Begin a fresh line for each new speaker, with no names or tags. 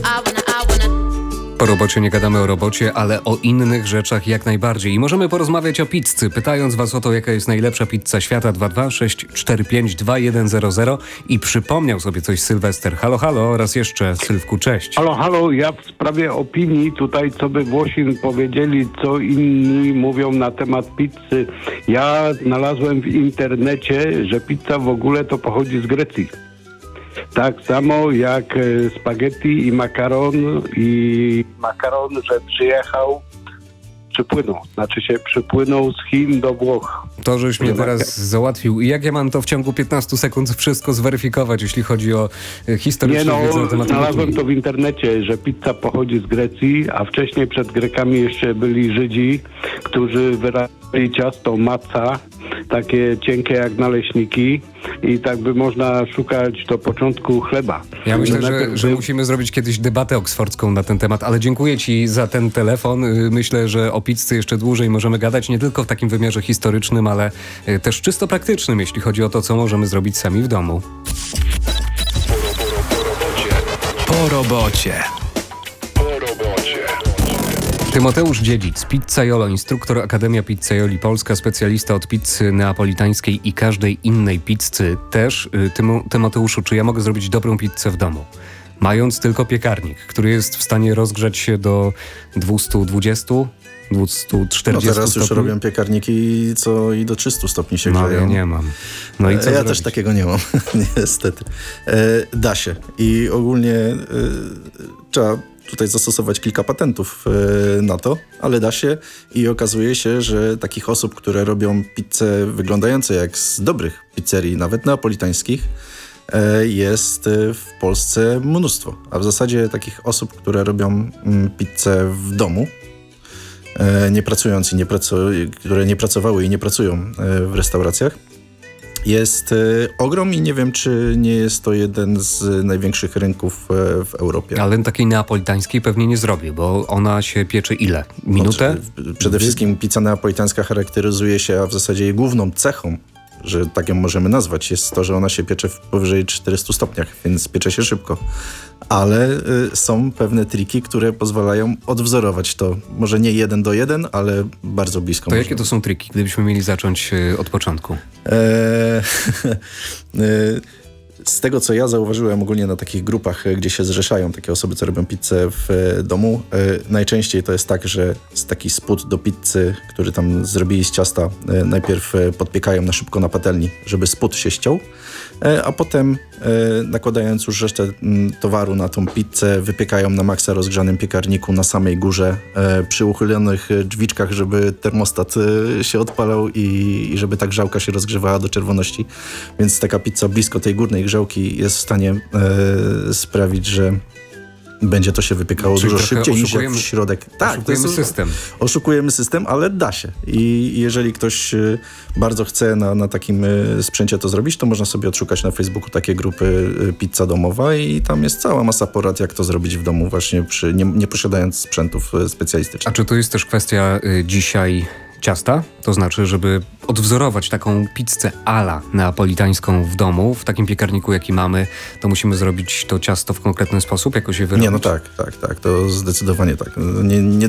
Po robocie nie gadamy o robocie, ale o innych rzeczach jak najbardziej. I możemy porozmawiać o pizzy, pytając was o to, jaka jest najlepsza pizza świata. 226452100. I przypomniał sobie coś Sylwester. Halo, halo, raz jeszcze Sylwku, cześć.
Halo, halo, ja w sprawie opinii tutaj, co by Włosi powiedzieli, co inni mówią na temat pizzy. Ja znalazłem w internecie, że pizza w ogóle to pochodzi z Grecji. Tak samo jak spaghetti i makaron, że przypłynął z Chin do Włoch.
To, żeś mnie teraz załatwił. I jak ja mam to w ciągu 15 sekund wszystko zweryfikować, jeśli chodzi o historyczną wiedzę na temat
znalazłem to w internecie, że pizza pochodzi z Grecji, a wcześniej przed Grekami jeszcze byli Żydzi, którzy wyrabiali ciasto matza, takie cienkie jak naleśniki, i tak by można szukać do początku chleba.
Ja myślę, że musimy zrobić kiedyś debatę oksfordzką na ten temat, ale dziękuję ci za ten telefon. Myślę, że o pizzy jeszcze dłużej możemy gadać, nie tylko w takim wymiarze historycznym, ale też czysto praktycznym, jeśli chodzi o to, co możemy zrobić sami w domu.
Po robocie.
Tymoteusz Dziedzic, Pizzaiolo, instruktor Akademia Pizzaioli Polska, specjalista od pizzy neapolitańskiej i każdej innej pizzy. Też, Tymoteuszu, czy ja mogę zrobić dobrą pizzę w domu? Mając tylko piekarnik, który jest w stanie rozgrzać się do 220, 240
No teraz
stopni.
już robią piekarniki, co i do 300 stopni się grzeją.
Ja nie mam. No i co
ja
zrobić?
też takiego nie mam, niestety. Da się. I ogólnie trzeba tutaj zastosować kilka patentów na to, ale da się i okazuje się, że takich osób, które robią pizze wyglądające jak z dobrych pizzerii, nawet neapolitańskich, jest w Polsce mnóstwo. A w zasadzie takich osób, które robią pizzę w domu, nie pracując które nie pracowały i nie pracują w restauracjach, jest ogrom i nie wiem, czy nie jest to jeden z największych rynków w Europie.
Ale takiej neapolitańskiej pewnie nie zrobię, bo ona się pieczy ile? Minutę?
Przede wszystkim pizza neapolitańska charakteryzuje się, a w zasadzie jej główną cechą, że tak ją możemy nazwać, jest to, że ona się piecze w powyżej 400 stopniach, więc piecze się szybko. Ale są pewne triki, które pozwalają odwzorować to. Może nie 1:1, ale bardzo blisko.
To jakie to są triki, gdybyśmy mieli zacząć od początku?
Z tego, co ja zauważyłem ogólnie na takich grupach, gdzie się zrzeszają takie osoby, co robią pizzę w domu, najczęściej to jest tak, że taki spód do pizzy, który tam zrobili z ciasta, najpierw podpiekają na szybko na patelni, żeby spód się ściął, a potem nakładając już resztę towaru na tą pizzę, wypiekają na maksa rozgrzanym piekarniku na samej górze, przy uchylonych drzwiczkach, żeby termostat się odpalał i żeby ta grzałka się rozgrzewała do czerwoności. Więc taka pizza blisko tej górnej grzałki jest w stanie sprawić, że będzie to się wypiekało
Czyli
dużo szybciej niż jak w środek.
Tak, oszukujemy system.
Oszukujemy system, ale da się. I jeżeli ktoś bardzo chce na takim sprzęcie to zrobić, to można sobie odszukać na Facebooku takie grupy pizza domowa i tam jest cała masa porad, jak to zrobić w domu właśnie nie posiadając sprzętów specjalistycznych.
A czy to jest też kwestia dzisiaj ciasta? To znaczy, żeby odwzorować taką pizzę ala neapolitańską w domu, w takim piekarniku, jaki mamy, to musimy zrobić to ciasto w konkretny sposób, jakoś je wyrobić?
Nie, no tak, to zdecydowanie tak. Nie